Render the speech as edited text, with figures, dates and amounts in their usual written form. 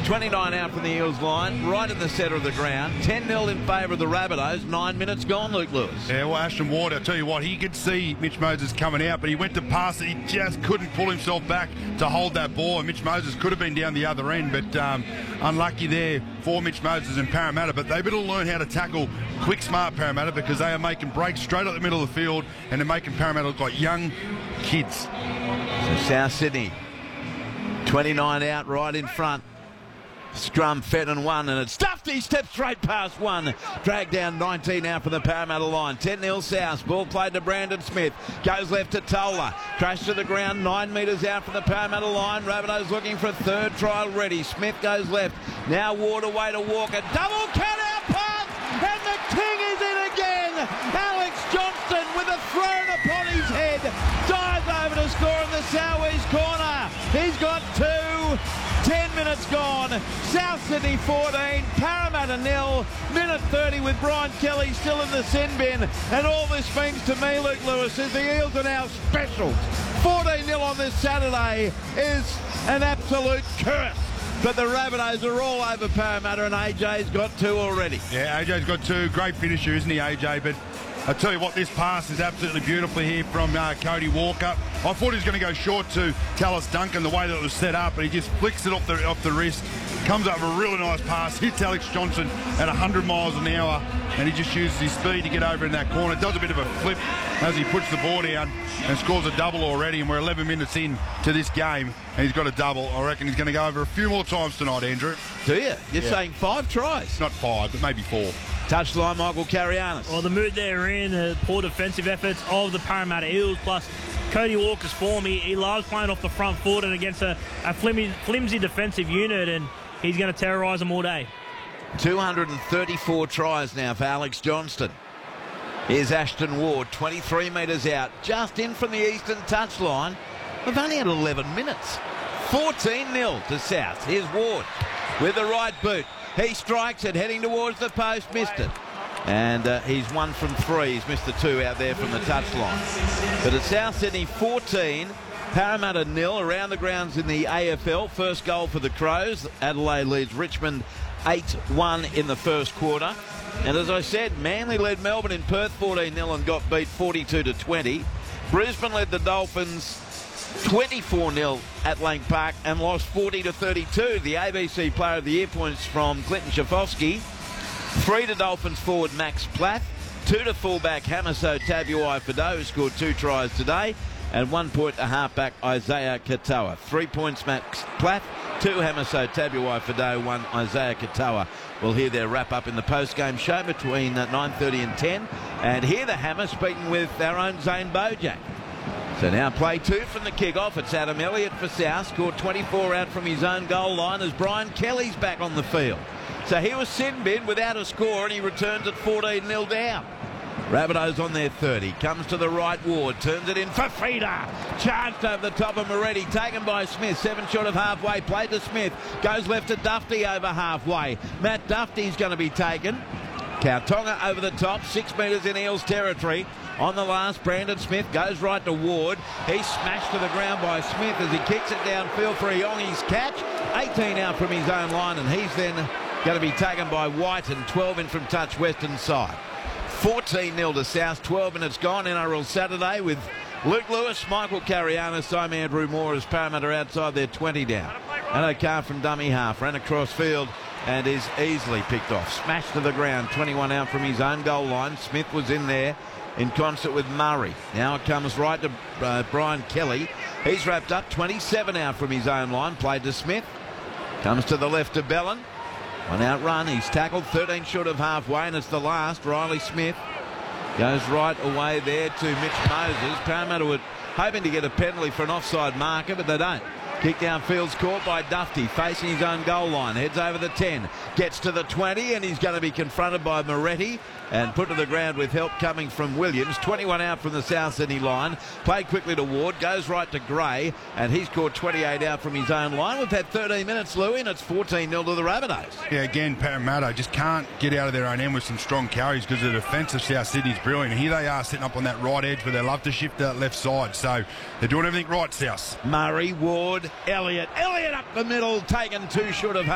29 out from the Eels line, right in the centre of the ground. 10-0 in favour of the Rabbitohs. 9 minutes gone, Luke Lewis. Yeah, well, Ashton Ward, I'll tell you what, he could see Mitch Moses coming out, but he went to pass it. He just couldn't pull himself back to hold that ball, and Mitch Moses could have been down the other end, but unlucky there for Mitch Moses and Parramatta. But they better learn how to tackle quick, smart Parramatta, because they are making breaks straight up the middle of the field, and they're making Parramatta look like young kids. So South Sydney, 29 out, right in front. Scrum, Fenton 1, and it's Dufty, steps straight past 1. Dragged down 19 out from the Parramatta line. 10-0 South. Ball played to Brandon Smith. Goes left to Tola. Crash to the ground, 9 metres out from the Parramatta line. Rabbitohs looking for a third trial ready. Smith goes left. Now Ward away to Walker. Double cut out pass, and the King is in again. Alex Johnston with a throne upon his head. Dives over to score in the southeast corner. He's got 2. 10 minutes gone. South Sydney 14, Parramatta 0. Minute 30 with Brian Kelly still in the sin bin. And all this means to me, Luke Lewis, is the Eels are now specials. 14-0 on this Saturday is an absolute curse. But the Rabbitohs are all over Parramatta, and AJ's got 2 already. Yeah, AJ's got 2. Great finisher, isn't he, AJ? But I tell you what, this pass is absolutely beautiful here from Cody Walker. I thought he was going to go short to Tallis Duncan the way that it was set up, but he just flicks it off the wrist, comes up with a really nice pass, hits Alex Johnson at 100 miles an hour, and he just uses his speed to get over in that corner. Does a bit of a flip as he puts the ball down and scores a double already, and we're 11 minutes in to this game, and he's got a double. I reckon he's going to go over a few more times tonight, Andrew. Do you? You're saying 5 tries? Not 5, but maybe 4. Touchline, Michael Carianis. Well, the mood they're in, the poor defensive efforts of the Parramatta Eels, plus Cody Walker's form. He loves playing off the front foot and against a flimsy defensive unit, and he's going to terrorise them all day. 234 tries now for Alex Johnston. Here's Ashton Ward, 23 metres out, just in from the eastern touchline. We've only had 11 minutes. 14-0 to South. Here's Ward with the right boot. He strikes it, heading towards the post, missed it. And he's 1 from 3. He's missed the 2 out there from the touchline. But at South Sydney 14, Parramatta 0 around the grounds in the AFL. First goal for the Crows. Adelaide leads Richmond 8-1 in the first quarter. And as I said, Manly led Melbourne in Perth 14-0 and got beat 42-20. Brisbane led the Dolphins 24-0 at Lang Park and lost 40-32. The ABC Player of the Year points from Clinton Schifofsky. 3 to Dolphins forward Max Plath. 2 to fullback Hamiso Tabuai-Fidow, who scored 2 tries today. And 1 point to halfback Isaiah Katoa. 3 points Max Plath, 2 Hamiso Tabuai-Fidow, 1 Isaiah Katoa. We'll hear their wrap-up in the post-game show between 9:30 and 10. And hear the Hammer speaking with our own Zane Bojack. So now play 2 from the kick-off. It's Adam Elliott for South. Scored 24 out from his own goal line as Brian Kelly's back on the field. So he was sin bin without a score, and he returns at 14-0 down. Rabbitohs on their 30. Comes to the right, Ward. Turns it in for Fifita. Charged over the top of Moretti. Taken by Smith. 7 short of halfway. Played to Smith. Goes left to Dufty over halfway. Matt Dufty's going to be taken. Kautonga over the top. 6 metres in Eels territory. On the last, Brandon Smith goes right to Ward. He's smashed to the ground by Smith as he kicks it downfield for Iongi's catch. 18 out from his own line, and he's then going to be taken by White, and 12 in from touch western side. 14-0 to South, 12 minutes gone. NRL Saturday with Luke Lewis, Michael Carianis, I'm Andrew Moore as Parramatta outside their 20 down. And a car from dummy half, ran across field and is easily picked off. Smashed to the ground, 21 out from his own goal line. Smith was in there in concert with Murray. Now it comes right to Brian Kelly. He's wrapped up, 27 out from his own line. Played to Smith. Comes to the left to Bellin. 1 out run. He's tackled 13 short of halfway, and it's the last. Riley Smith goes right away there to Mitch Moses. Parramatta were hoping to get a penalty for an offside marker, but they don't. Kick downfield's caught by Dufty, facing his own goal line. Heads over the 10, gets to the 20, and he's going to be confronted by Moretti and put to the ground with help coming from Williams. 21 out from the South Sydney line. Played quickly to Ward, goes right to Gray, and he's caught 28 out from his own line. We've had 13 minutes, Louie, and it's 14-0 to the Rabbitohs. Yeah, again, Parramatta just can't get out of their own end with some strong carries because the defence of South Sydney's brilliant. Here they are sitting up on that right edge where they love to shift that left side. So they're doing everything right, South. Murray, Ward, Elliott. Elliott up the middle, taken 2 short of